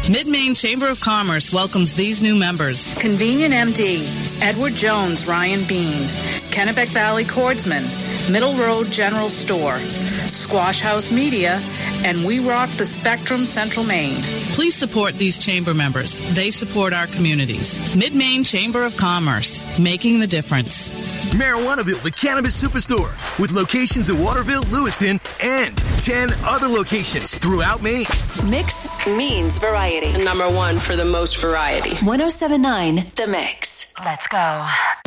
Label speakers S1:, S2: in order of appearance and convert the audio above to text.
S1: Mid-Maine Chamber of Commerce welcomes these new members.
S2: Convenient MD, Edward Jones, Ryan Bean, Kennebec Valley Cordsman, Middle Road General Store, Squash House Media, and We Rock the Spectrum Central Maine.
S1: Please support these chamber members. They support our communities. Mid-Maine Chamber of Commerce, making the difference.
S3: Marijuanaville, the cannabis superstore, with locations in Waterville, Lewiston, and 10 other locations throughout Maine.
S4: Mix means variety.
S5: Number one for the most variety.
S4: 107.9 The Mix.
S6: Let's go.